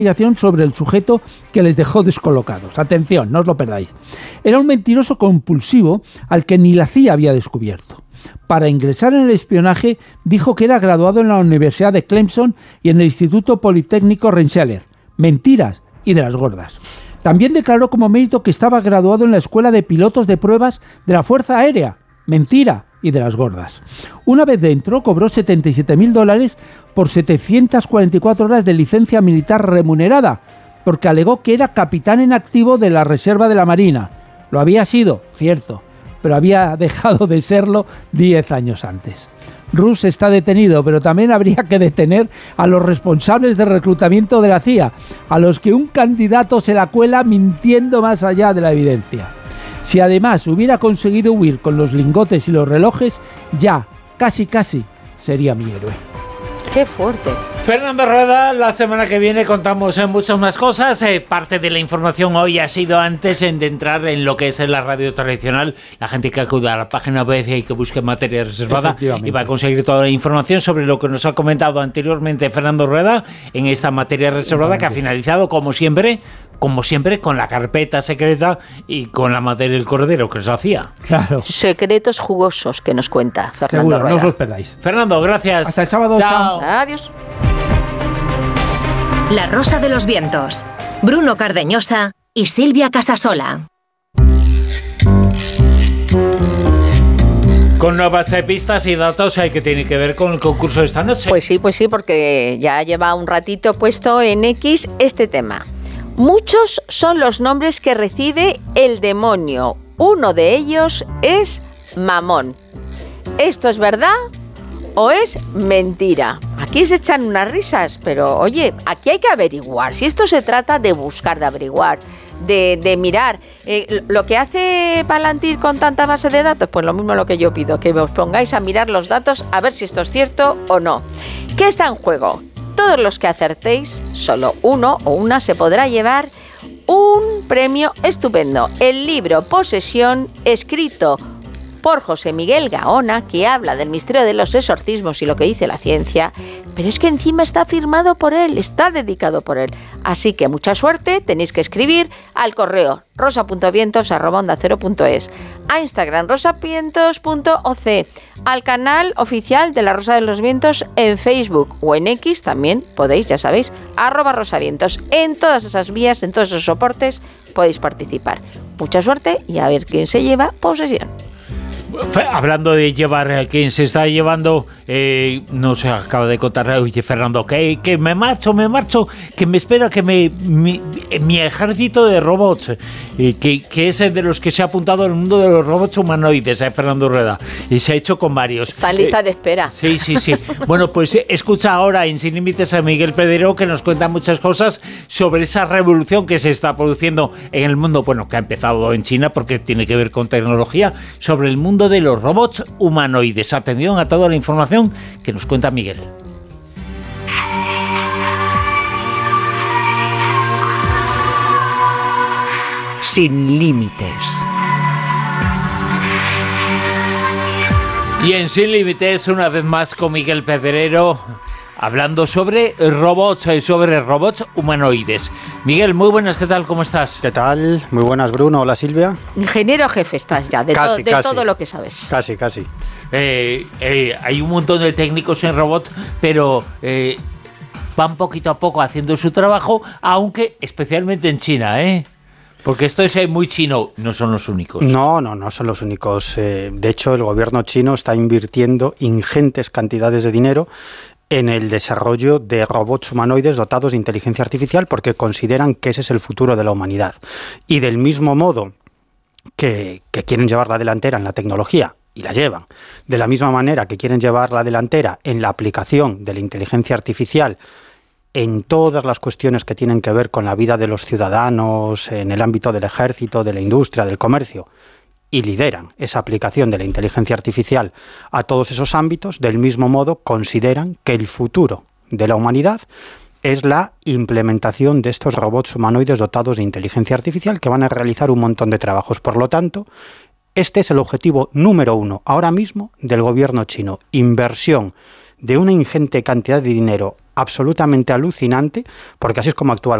sobre el sujeto que les dejó descolocados. Atención, no os lo perdáis. Era un mentiroso compulsivo al que ni la CIA había descubierto. Para ingresar en el espionaje dijo que era graduado en la Universidad de Clemson y en el Instituto Politécnico Rensselaer. Mentiras y de las gordas. También declaró como mérito que estaba graduado en la Escuela de Pilotos de Pruebas de la Fuerza Aérea. Mentira y de las gordas. Una vez dentro, cobró $77.000 por 744 horas de licencia militar remunerada, porque alegó que era capitán en activo de la Reserva de la Marina. Lo había sido, cierto, pero había dejado de serlo 10 años antes. Rus está detenido, pero también habría que detener a los responsables de reclutamiento de la CIA, a los que un candidato se la cuela mintiendo más allá de la evidencia. Si además hubiera conseguido huir con los lingotes y los relojes, ya, casi, sería mi héroe. ¡Qué fuerte! Fernando Rueda, la semana que viene contamos muchas más cosas. Parte de la información hoy ha sido antes de entrar en lo que es la radio tradicional. La gente que acuda a la página web y que busque materia reservada y va a conseguir toda la información sobre lo que nos ha comentado anteriormente Fernando Rueda en esta materia reservada que ha finalizado, como siempre, con la carpeta secreta y con la materia del cordero que nos hacía. Claro. Secretos jugosos que nos cuenta Fernando Seguro, Rueda. No os los perdáis. Fernando, gracias. Hasta el sábado. Chao. Adiós. La Rosa de los Vientos. Bruno Cardeñosa y Silvia Casasola. Con nuevas pistas y datos que tiene que ver con el concurso de esta noche. Pues sí, porque ya lleva un ratito puesto en X este tema. Muchos son los nombres que recibe el demonio. Uno de ellos es Mamón. ¿Esto es verdad o es mentira? Aquí se echan unas risas, pero oye, aquí hay que averiguar. Si esto se trata de buscar, de averiguar, de mirar. Lo que hace Palantir con tanta base de datos, pues lo mismo lo que yo pido, que os pongáis a mirar los datos a ver si esto es cierto o no. ¿Qué está en juego? Todos los que acertéis, solo uno o una se podrá llevar un premio estupendo. El libro Posesión, escrito por José Miguel Gaona, que habla del misterio de los exorcismos y lo que dice la ciencia, pero es que encima está firmado por él, está dedicado por él. Así que mucha suerte, tenéis que escribir al correo rosa.vientos@onda0.es, a Instagram rosavientos.oc, al canal oficial de La Rosa de los Vientos en Facebook o en X también podéis, ya sabéis, @rosavientos. En todas esas vías, en todos esos soportes podéis participar. Mucha suerte y a ver quién se lleva Posesión. Hablando de llevar, quien se está llevando, no se acaba de contar, oye Fernando, que me marcho, que me espera que mi ejército de robots, que es de los que se ha apuntado al mundo de los robots humanoides, Fernando Rueda, y se ha hecho con varios. Está en lista de espera. Sí. Bueno, pues escucha ahora en Sin Límites a Miguel Pedrero, que nos cuenta muchas cosas sobre esa revolución que se está produciendo en el mundo, bueno, que ha empezado en China porque tiene que ver con tecnología, sobre el mundo de los robots humanoides. Atención a toda la información que nos cuenta Miguel. Sin Límites. Y en Sin Límites, una vez más con Miguel Pedrero, hablando sobre robots humanoides. Miguel, muy buenas, ¿qué tal? ¿Cómo estás? ¿Qué tal? Muy buenas, Bruno. Hola, Silvia. Ingeniero jefe estás ya, de Casi. todo lo que sabes. Casi. Hay un montón de técnicos en robot, pero van poquito a poco haciendo su trabajo, aunque especialmente en China, porque esto es muy chino, no son los únicos. No son los únicos. De hecho, el gobierno chino está invirtiendo ingentes cantidades de dinero en el desarrollo de robots humanoides dotados de inteligencia artificial porque consideran que ese es el futuro de la humanidad. Y del mismo modo que quieren llevar la delantera en la tecnología, y la llevan, de la misma manera que quieren llevar la delantera en la aplicación de la inteligencia artificial en todas las cuestiones que tienen que ver con la vida de los ciudadanos, en el ámbito del ejército, de la industria, del comercio, y lideran esa aplicación de la inteligencia artificial a todos esos ámbitos, del mismo modo consideran que el futuro de la humanidad es la implementación de estos robots humanoides dotados de inteligencia artificial que van a realizar un montón de trabajos. Por lo tanto, este es el objetivo número 1 ahora mismo del gobierno chino. Inversión de una ingente cantidad de dinero absolutamente alucinante, porque así es como actúa